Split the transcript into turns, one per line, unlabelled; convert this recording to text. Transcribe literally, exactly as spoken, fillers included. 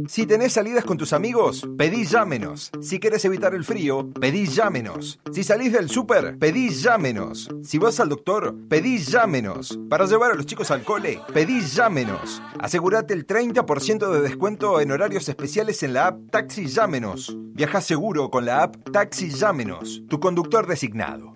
Si tenés salidas con tus amigos, pedí Llámenos. Si querés evitar el frío, pedí Llámenos. Si salís del súper, pedí Llámenos. Si vas al doctor, pedí Llámenos. Para llevar a los chicos al cole, pedí Llámenos. Asegúrate el treinta por ciento de descuento en horarios especiales en la app Taxi Llámenos. Viaja seguro con la app Taxi Llámenos, tu conductor designado.